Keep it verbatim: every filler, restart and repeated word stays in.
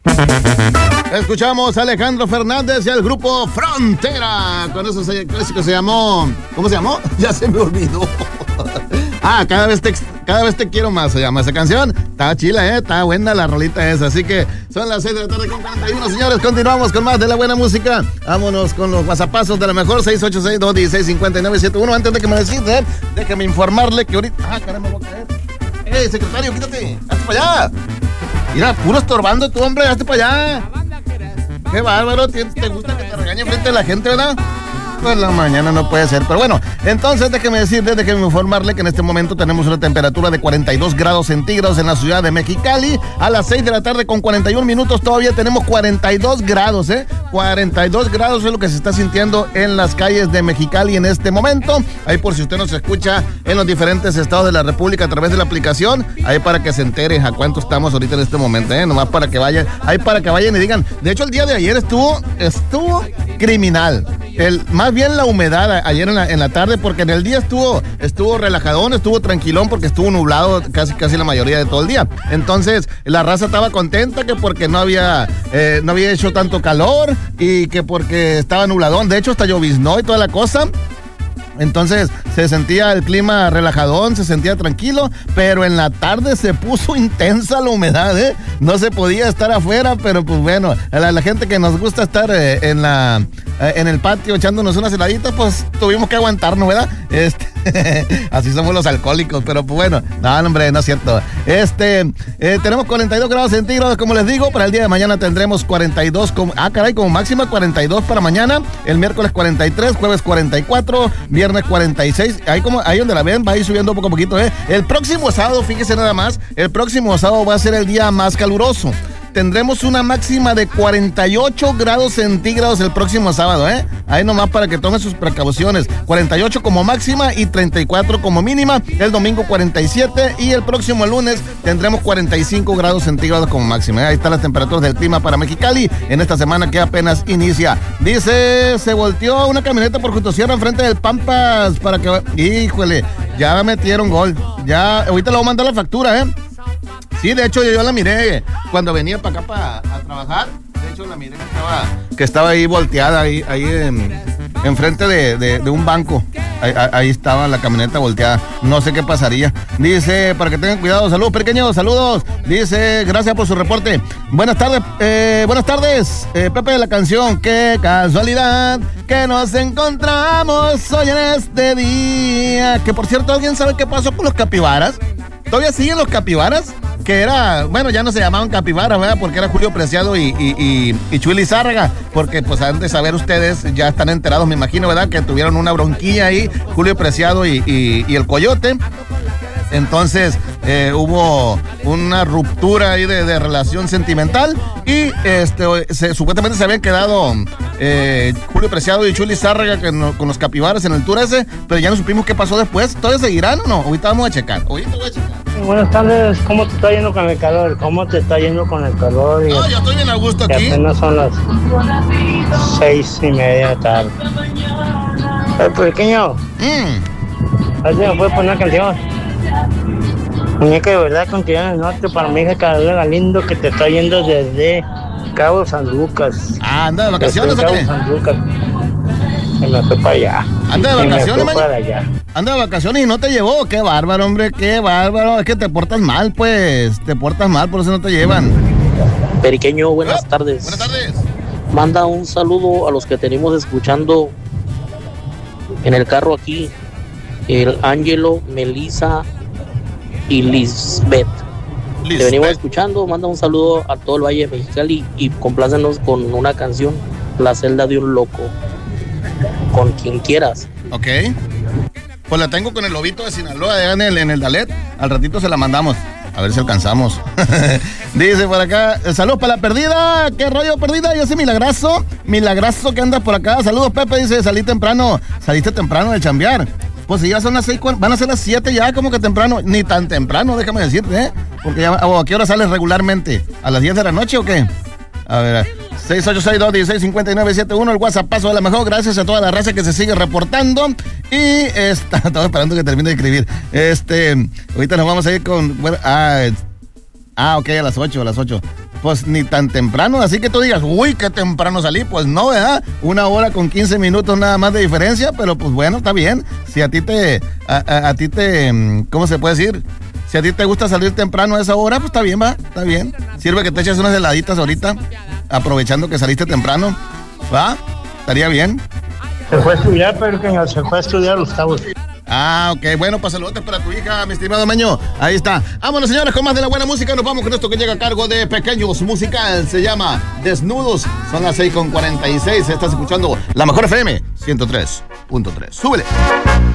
Escuchamos a Alejandro Fernández y al grupo Frontera. Con eso se, clásico se llamó. ¿Cómo se llamó? Ya se me olvidó. Ah, cada vez te, cada vez te quiero más se llama esa canción. Está chila, eh, está buena la rolita esa. Así que son las seis de la tarde con cuarenta y uno, señores. Continuamos con más de la buena música. Vámonos con los WhatsAppazos de la mejor. Seis ocho seis, dos uno seis, cinco nueve siete uno. Antes de que me decide, déjeme informarle que ahorita. Ah, caramba, voy a caer. ¡Eh, secretario, quítate! ¡Hazte para allá! Mira, puro estorbando tu hombre, hazte para allá. Qué bárbaro, ¿te, te gusta que te regañe frente a la gente, verdad? Pues la mañana no puede ser, pero bueno, entonces déjeme decirle, déjeme informarle que en este momento tenemos una temperatura de cuarenta y dos grados centígrados en la ciudad de Mexicali. A las seis de la tarde con cuarenta y un minutos todavía tenemos cuarenta y dos grados, ¿eh? cuarenta y dos grados es lo que se está sintiendo en las calles de Mexicali en este momento. Ahí por si usted nos escucha en los diferentes estados de la República a través de la aplicación, ahí para que se entere a cuánto estamos ahorita en este momento, ¿eh? Nomás para que vayan, ahí para que vayan y digan. De hecho, el día de ayer estuvo, estuvo criminal. El, más bien la humedad ayer en la, en la tarde, porque en el día estuvo, estuvo relajadón, estuvo tranquilón, porque estuvo nublado casi casi la mayoría de todo el día. Entonces, la raza estaba contenta que porque no había, eh, no había hecho tanto calor y que porque estaba nubladón. De hecho, hasta lloviznó y toda la cosa. Entonces se sentía el clima relajadón, se sentía tranquilo, pero en la tarde se puso intensa la humedad, ¿eh? No se podía estar afuera, pero pues bueno, la, la gente que nos gusta estar eh, en la eh, en el patio echándonos unas heladitas, pues tuvimos que aguantarnos, ¿verdad? Este, así somos los alcohólicos, pero pues bueno, no, hombre, no es cierto. Este, eh, tenemos cuarenta y dos grados centígrados, como les digo, para el día de mañana tendremos cuarenta y dos, como, ah, caray, como máxima cuarenta y dos para mañana, el miércoles cuarenta y tres, jueves cuarenta y cuatro, viernes cuarenta y seis, ahí como ahí donde la ven va a ir subiendo poco a poquito, ¿eh? El próximo sábado, fíjese nada más, el próximo sábado va a ser el día más caluroso. Tendremos una máxima de cuarenta y ocho grados centígrados el próximo sábado, ¿eh? Ahí nomás para que tomen sus precauciones. cuarenta y ocho como máxima y treinta y cuatro como mínima. El domingo cuarenta y siete y el próximo lunes tendremos cuarenta y cinco grados centígrados como máxima, ¿eh? Ahí están las temperaturas del clima para Mexicali en esta semana que apenas inicia. Dice, se volteó una camioneta por Junto Sierra enfrente del Pampas para que... Híjole, ya metieron gol. Ya, ahorita le voy a mandar la factura, ¿eh? Sí, de hecho yo, yo la miré cuando venía para acá para a trabajar. De hecho la miré que estaba, que estaba ahí volteada, ahí, ahí en, enfrente de, de, de un banco. Ahí, ahí estaba la camioneta volteada. No sé qué pasaría. Dice, para que tengan cuidado. Saludos, pequeños, saludos. Dice, gracias por su reporte. Buenas tardes, eh, buenas tardes, eh, Pepe de la canción. Qué casualidad que nos encontramos hoy en este día. Que por cierto, ¿alguien sabe qué pasó con los capibaras? ¿Todavía siguen los capibaras? Que era, bueno, ya no se llamaban capibaras, ¿verdad? Porque era Julio Preciado y, y, y, y Chuy Lizárraga. Porque, pues, antes de saber ustedes, ya están enterados, me imagino, ¿verdad? Que tuvieron una bronquilla ahí, Julio Preciado y, y, y el Coyote. Entonces, eh, hubo una ruptura ahí de, de relación sentimental y este se, supuestamente se habían quedado eh, Julio Preciado y Chuy Lizárraga con, con los capibaras en el tour ese, pero ya no supimos qué pasó después. ¿Todavía seguirán o no? Ahorita vamos a checar. Ahorita voy a checar. Buenas tardes, ¿cómo te está yendo con el calor? ¿Cómo te está yendo con el calor? Y no, yo estoy bien a gusto aquí. Apenas son las seis y media de la tarde. Eh, pequeño, mm. ¿alguien me puede poner una canción? Muñeca de verdad, continúa en el norte para mi hija Carolina Galindo, que te está yendo desde Cabo San Lucas. Ah, anda de vacaciones, Cabo San Lucas. Se me fue para allá. Anda de vacaciones, man. Para allá. Anda de vacaciones y no te llevó. Qué bárbaro, hombre, qué bárbaro. Es que te portas mal, pues. Te portas mal, por eso no te llevan. Periqueño, buenas oh, tardes. Buenas tardes. Manda un saludo a los que tenemos escuchando en el carro aquí. El Ángelo, Melissa y Lisbeth. Lisbeth. Te venimos escuchando. Manda un saludo a todo el Valle de Mexicali y complácenos con una canción, La celda de un loco. Con quien quieras. Ok. Pues la tengo con el lobito de Sinaloa allá en el, en el Dalet. Al ratito se la mandamos. A ver si alcanzamos. Dice por acá, saludos para la perdida. ¿Qué rollo, perdida? Yo soy Milagrazo. Milagrazo que andas por acá. Saludos, Pepe. Dice, salí temprano. Saliste temprano de chambear. Pues si ya son las seis, van a ser las siete ya, como que temprano. Ni tan temprano, déjame decirte, ¿eh? Porque ya, ¿a qué hora sales regularmente? ¿A las diez de la noche o qué? A ver, seis ocho seis, dos uno seis, cinco nueve siete uno, el WhatsApp paso de la mejor. Gracias a toda la raza que se sigue reportando. Y está, estaba esperando que termine de escribir. Este, ahorita nos vamos a ir con, bueno, ah, ah, ok, a las ocho, a las ocho. pues ni tan temprano, así que tú digas, uy, qué temprano salí, pues no, ¿verdad? Una hora con quince minutos nada más de diferencia, pero pues bueno, está bien. Si a ti te, a, a, a ti te, ¿cómo se puede decir? Si a ti te gusta salir temprano a esa hora, pues está bien, va, está bien. Sirve que te eches unas heladitas ahorita, aprovechando que saliste temprano, ¿va? Estaría bien. Se fue a estudiar, pero que se fue a estudiar los cabos. Ah, ok, bueno, pues saludos para tu hija, mi estimado Meño. Ahí está. Vámonos, señores, con más de la buena música. Nos vamos con esto que llega a cargo de Pequeños Musical. Se llama Desnudos. Son las seis con cuarenta y seis. Estás escuchando la mejor F M ciento tres punto tres. Súbele.